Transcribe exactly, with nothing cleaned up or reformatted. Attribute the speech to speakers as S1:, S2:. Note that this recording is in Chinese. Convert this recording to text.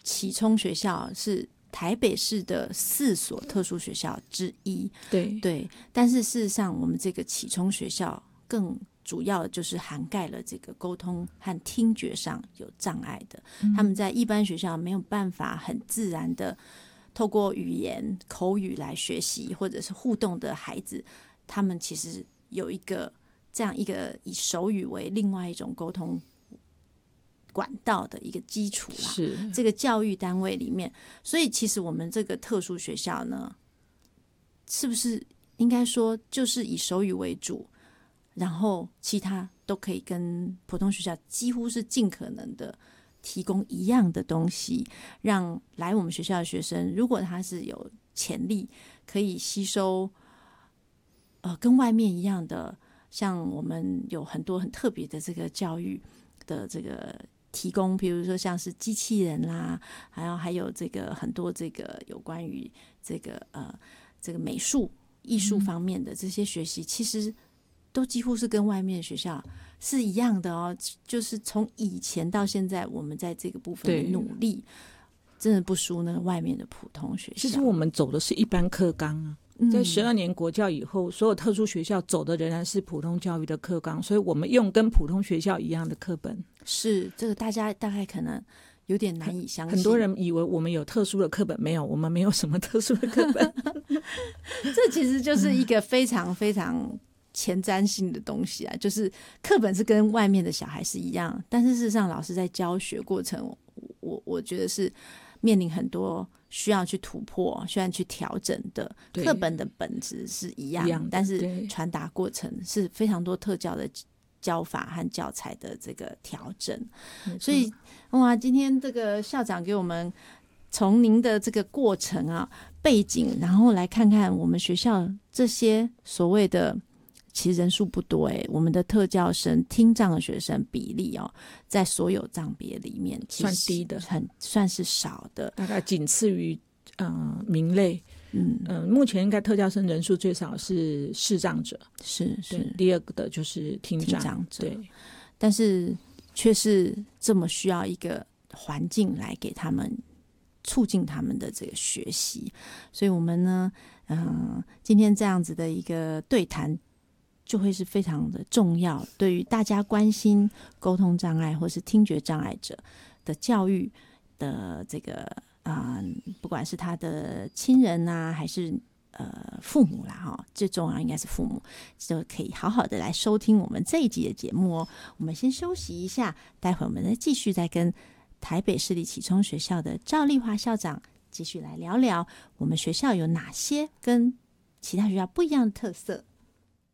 S1: 启聪学校是台北市的四所特殊学校之一，
S2: 对
S1: 对，但是事实上我们这个启聪学校更主要的就是涵盖了这个沟通和听觉上有障碍的、嗯、他们在一般学校没有办法很自然的透过语言口语来学习或者是互动的孩子，他们其实有一个这样一个以手语为另外一种沟通管道的一个基础啦，
S2: 是
S1: 这个教育单位里面，所以其实我们这个特殊学校呢，是不是应该说就是以手语为主，然后其他都可以跟普通学校几乎是尽可能的提供一样的东西，让来我们学校的学生，如果他是有潜力可以吸收呃跟外面一样的，像我们有很多很特别的这个教育的这个提供，比如说像是机器人啦，还有还有这个很多这个有关于这个呃这个美术艺术方面的这些学习、嗯、其实都几乎是跟外面的学校是一样的哦，就是从以前到现在我们在这个部分的努力真的不输那个外面的普通学校。
S2: 其实我们走的是一般课纲啊，在十二年国教以后、嗯、所有特殊学校走的仍然是普通教育的课纲，所以我们用跟普通学校一样的课本。
S1: 是这个大家大概可能有点难以相信，
S2: 很多人以为我们有特殊的课本，没有，我们没有什么特殊的课本
S1: 这其实就是一个非常非常前瞻性的东西啊，就是课本是跟外面的小孩是一样，但是事实上老师在教学过程，我我觉得是面临很多需要去突破需要去调整的。课本的本质是一样，
S2: 一样
S1: 但是传达过程是非常多特教的教法和教材的这个调整。所以哇，今天这个校长给我们从您的这个过程啊背景，然后来看看我们学校这些所谓的其实人数不多诶，我们的特教生听障的学生比例哦，在所有障别里面其实
S2: 算低的，
S1: 很算是少的，
S2: 大概仅次于呃民类。嗯、呃、目前应该特教生人数最少是视障者，
S1: 是是，
S2: 第二个的就是听障,
S1: 听障者，
S2: 对，
S1: 但是却是这么需要一个环境来给他们促进他们的这个学习。所以我们呢呃，今天这样子的一个对谈就会是非常的重要，对于大家关心沟通障碍或是听觉障碍者的教育的这个呃，不管是他的亲人啊还是呃父母啦哈，最重要应该是父母，就可以好好的来收听我们这一集的节目哦。我们先休息一下，待会我们再继续再跟台北市立启聪学校的赵丽华校长继续来聊聊我们学校有哪些跟其他学校不一样的特色。